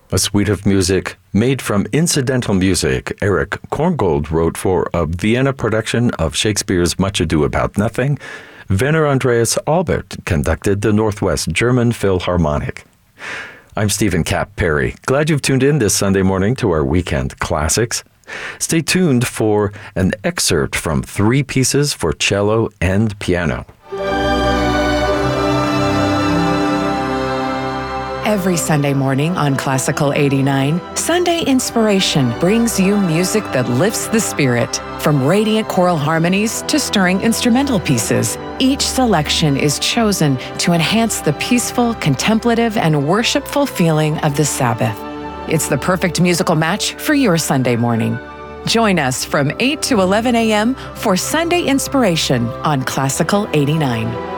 A suite of music made from incidental music Erich Korngold wrote for a Vienna production of Shakespeare's Much Ado About Nothing. Werner Andreas Albert conducted the Northwest German Philharmonic. I'm Stephen Cap Perry. Glad you've tuned in this Sunday morning to our Weekend Classics. Stay tuned for an excerpt from 3 pieces for cello and piano. Every Sunday morning on Classical 89, Sunday Inspiration brings you music that lifts the spirit. From radiant choral harmonies to stirring instrumental pieces, each selection is chosen to enhance the peaceful, contemplative, and worshipful feeling of the Sabbath. It's the perfect musical match for your Sunday morning. Join us from 8 to 11 a.m. for Sunday Inspiration on Classical 89.